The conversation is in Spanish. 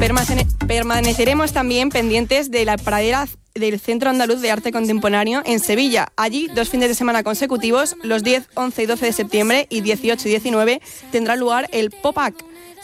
Permaneceremos también pendientes de la pradera del Centro Andaluz de Arte Contemporáneo en Sevilla. Allí, 2 fines de semana consecutivos, los 10, 11 y 12 de septiembre y 18 y 19, tendrá lugar el Pop-Up,